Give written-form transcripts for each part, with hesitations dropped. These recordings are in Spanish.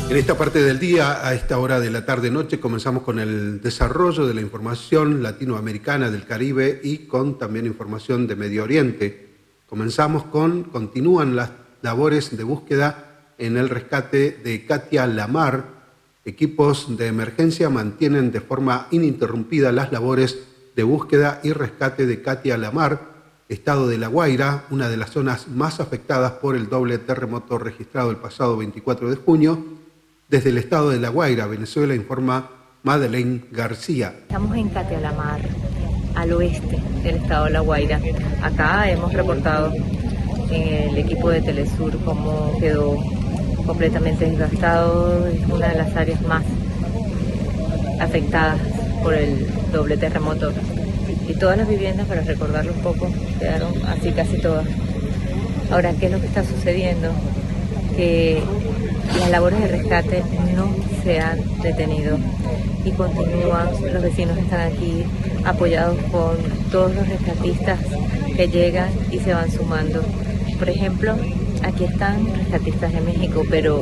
En esta parte del día, a esta hora de la tarde-noche, comenzamos con el desarrollo de la información latinoamericana del Caribe y con también información de Medio Oriente. Continúan las labores de búsqueda en el rescate de Katia Lamar. Equipos de emergencia mantienen de forma ininterrumpida las labores de búsqueda y rescate de Katia Lamar, estado de La Guaira, una de las zonas más afectadas por el doble terremoto registrado el pasado 24 de junio. Desde el estado de La Guaira, Venezuela, informa Madeleine García. Estamos en Katia Lamar, al oeste del estado de La Guaira. Acá hemos reportado en el equipo de Telesur cómo quedó completamente desgastado. Es una de las áreas más afectadas por el doble terremoto. Y todas las viviendas, para recordarlo un poco, quedaron así casi todas. Ahora, ¿qué es lo que está sucediendo? Que las labores de rescate no se han detenido y continúan. Los vecinos están aquí apoyados con todos los rescatistas que llegan y se van sumando. Por ejemplo, aquí están rescatistas de México, pero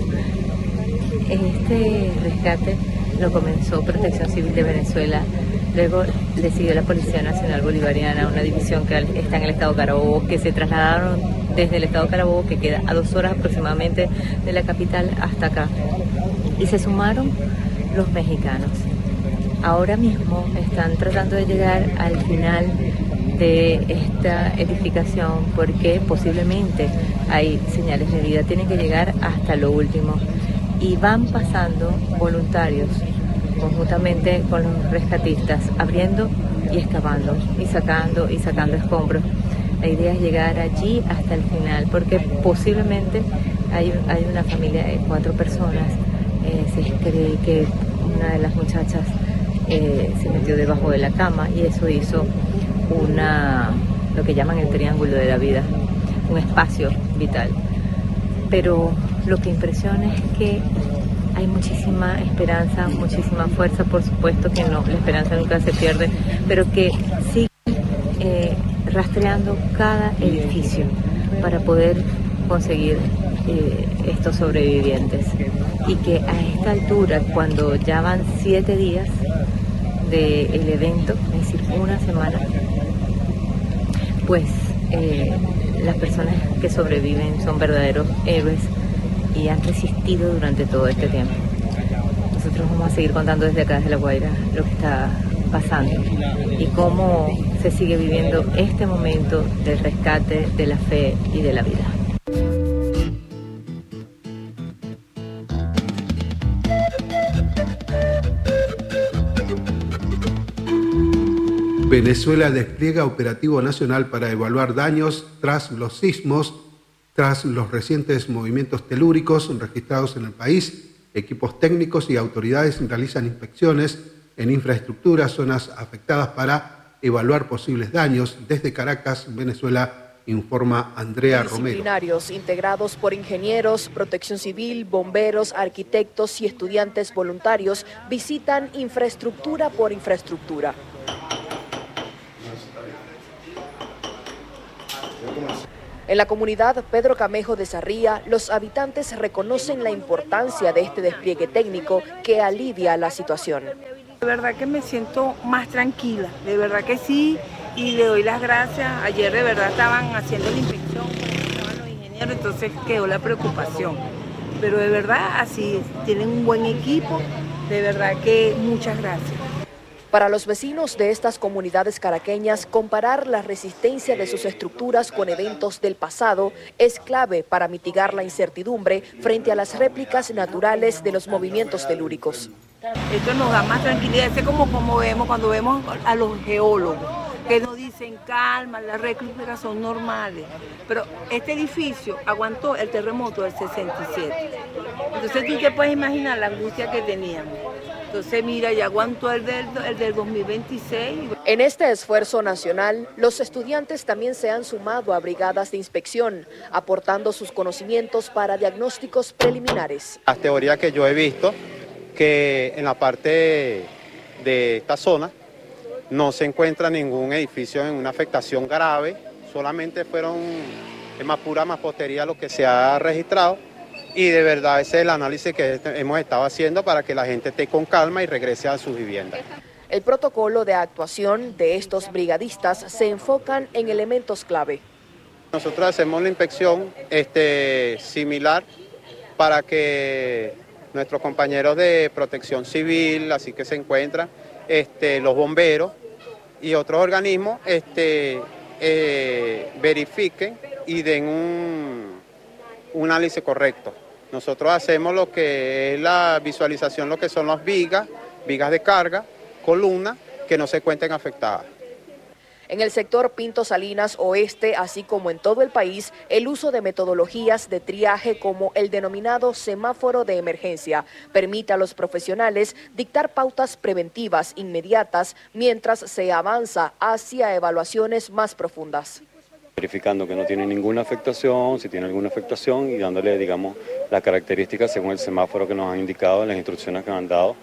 este rescate lo comenzó Protección Civil de Venezuela. Luego le siguió la Policía Nacional Bolivariana, una división que está en el estado Carabobo, que se trasladaron desde el estado Carabobo, que queda a 2 horas aproximadamente de la capital, hasta acá. Y se sumaron los mexicanos. Ahora mismo están tratando de llegar al final de esta edificación porque posiblemente hay señales de vida. Tienen que llegar hasta lo último. Y van pasando voluntarios conjuntamente con los rescatistas, abriendo y excavando y sacando escombros. La idea es llegar allí hasta el final, porque posiblemente hay una familia de 4 personas. Se cree que una de las muchachas se metió debajo de la cama y eso hizo lo que llaman el triángulo de la vida, un espacio vital. Pero lo que impresiona es que hay muchísima esperanza, muchísima fuerza, por supuesto que no, la esperanza nunca se pierde, pero que siguen rastreando cada edificio para poder conseguir estos sobrevivientes. Y que a esta altura, cuando ya van 7 días del evento, es decir, una semana, pues las personas que sobreviven son verdaderos héroes y han resistido durante todo este tiempo. Nosotros vamos a seguir contando desde acá, desde La Guaira, lo que está pasando y cómo se sigue viviendo este momento del rescate, de la fe y de la vida. Venezuela despliega operativo nacional para evaluar daños tras los sismos. Tras los recientes movimientos telúricos registrados en el país, equipos técnicos y autoridades realizan inspecciones en infraestructuras, zonas afectadas para evaluar posibles daños. Desde Caracas, Venezuela, informa Andrea Romero. Disciplinarios integrados por ingenieros, protección civil, bomberos, arquitectos y estudiantes voluntarios visitan infraestructura por infraestructura. En la comunidad Pedro Camejo de Sarría, los habitantes reconocen la importancia de este despliegue técnico que alivia la situación. De verdad que me siento más tranquila, de verdad que sí, y le doy las gracias. Ayer de verdad estaban haciendo la inspección, estaban los ingenieros, entonces quedó la preocupación. Pero de verdad así, tienen un buen equipo, de verdad que muchas gracias. Para los vecinos de estas comunidades caraqueñas, comparar la resistencia de sus estructuras con eventos del pasado es clave para mitigar la incertidumbre frente a las réplicas naturales de los movimientos telúricos. Esto nos da más tranquilidad, es como vemos cuando vemos a los geólogos, que nos dicen calma, las réplicas son normales, pero este edificio aguantó el terremoto del 67. Entonces tú te puedes imaginar la angustia que teníamos. Entonces, mira, ya aguantó el del 2026. En este esfuerzo nacional, los estudiantes también se han sumado a brigadas de inspección, aportando sus conocimientos para diagnósticos preliminares. Las teorías que yo he visto, que en la parte de esta zona no se encuentra ningún edificio en una afectación grave, solamente fueron más pura mampostería lo que se ha registrado, y de verdad ese es el análisis que hemos estado haciendo para que la gente esté con calma y regrese a sus viviendas. El protocolo de actuación de estos brigadistas se enfocan en elementos clave. Nosotros hacemos la inspección similar para que nuestros compañeros de protección civil, así que se encuentran, los bomberos y otros organismos verifiquen y den un análisis correcto. Nosotros hacemos lo que es la visualización, lo que son las vigas de carga, columnas, que no se encuentren afectadas. En el sector Pinto Salinas Oeste, así como en todo el país, el uso de metodologías de triaje como el denominado semáforo de emergencia permite a los profesionales dictar pautas preventivas inmediatas mientras se avanza hacia evaluaciones más profundas. Verificando que no tiene ninguna afectación, si tiene alguna afectación y dándole, digamos, las características según el semáforo que nos han indicado en las instrucciones que nos han dado,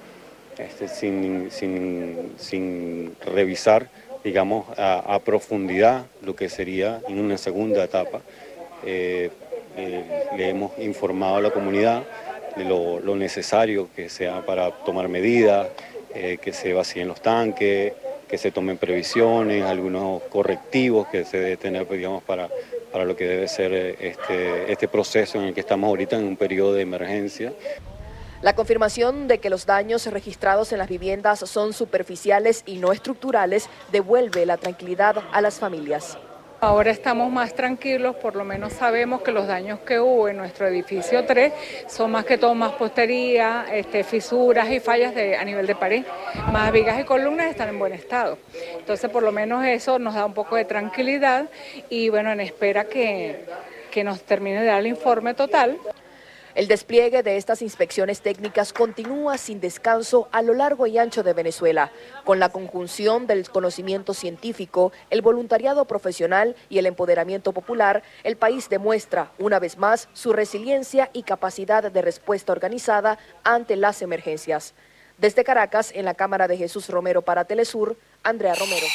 sin revisar, digamos, a profundidad lo que sería en una segunda etapa. Le hemos informado a la comunidad de lo necesario que sea para tomar medidas, que se vacíen los tanques, que se tomen previsiones, algunos correctivos que se debe tener, digamos, para lo que debe ser este proceso en el que estamos ahorita en un periodo de emergencia. La confirmación de que los daños registrados en las viviendas son superficiales y no estructurales devuelve la tranquilidad a las familias. Ahora estamos más tranquilos, por lo menos sabemos que los daños que hubo en nuestro edificio 3 son más que todo mampostería, fisuras y fallas a nivel de pared. Más vigas y columnas están en buen estado. Entonces por lo menos eso nos da un poco de tranquilidad y bueno, en espera que nos termine de dar el informe total. El despliegue de estas inspecciones técnicas continúa sin descanso a lo largo y ancho de Venezuela, con la conjunción del conocimiento científico, el voluntariado profesional y el empoderamiento popular. El país demuestra una vez más su resiliencia y capacidad de respuesta organizada ante las emergencias. Desde Caracas, en la cámara de Jesús Romero para Telesur, Andrea Romero.